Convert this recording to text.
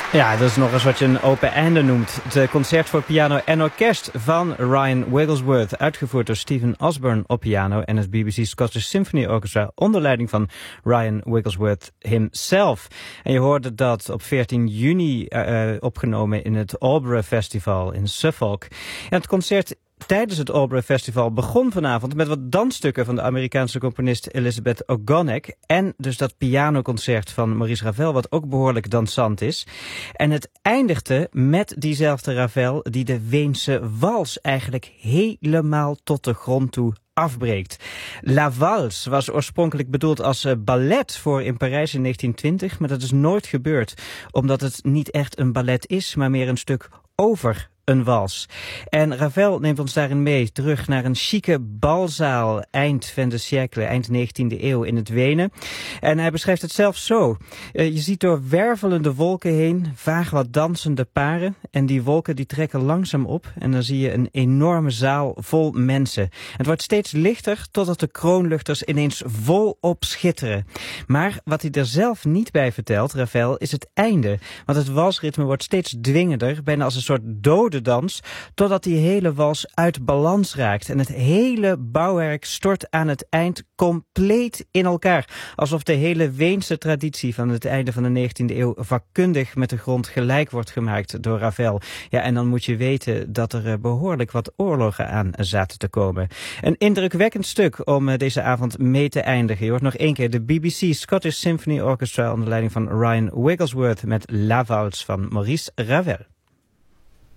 Ja, dat is nog eens wat je een open einde noemt. Het concert voor piano en orkest van Ryan Wigglesworth, uitgevoerd door Stephen Osborne op piano en het BBC Scottish Symphony Orchestra onder leiding van Ryan Wigglesworth himself. En je hoorde dat op 14 juni opgenomen in het Albury Festival in Suffolk. En het concert tijdens het Albury Festival begon vanavond met wat dansstukken van de Amerikaanse componist Elizabeth Ogonek. En dus dat pianoconcert van Maurice Ravel, wat ook behoorlijk dansant is. En het eindigde met diezelfde Ravel die de Weense wals eigenlijk helemaal tot de grond toe afbreekt. La Valse was oorspronkelijk bedoeld als ballet voor in Parijs in 1920, maar dat is nooit gebeurd, omdat het niet echt een ballet is, maar meer een stuk over een wals. En Ravel neemt ons daarin mee terug naar een chique balzaal eind van de siècle, eind 19e eeuw in het Wenen. En hij beschrijft het zelf zo. Je ziet door wervelende wolken heen vaag wat dansende paren. En die wolken die trekken langzaam op. En dan zie je een enorme zaal vol mensen. Het wordt steeds lichter totdat de kroonluchters ineens volop schitteren. Maar wat hij er zelf niet bij vertelt, Ravel, is het einde. Want het walsritme wordt steeds dwingender, bijna als een soort dode dans, totdat die hele wals uit balans raakt. En het hele bouwwerk stort aan het eind compleet in elkaar. Alsof de hele Weense traditie van het einde van de 19e eeuw vakkundig met de grond gelijk wordt gemaakt door Ravel. Ja, en dan moet je weten dat er behoorlijk wat oorlogen aan zaten te komen. Een indrukwekkend stuk om deze avond mee te eindigen. Je hoort nog één keer de BBC Scottish Symphony Orchestra onder leiding van Ryan Wigglesworth met La Valse van Maurice Ravel.